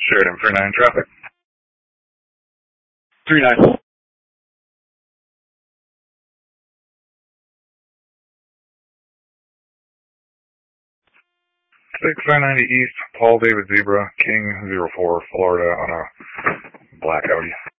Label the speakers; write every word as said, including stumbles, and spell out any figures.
Speaker 1: Sheridan, three nine traffic.
Speaker 2: three nine.
Speaker 1: six nine ninety East, Paul David Zebra, King zero four, Florida, on a black Audi.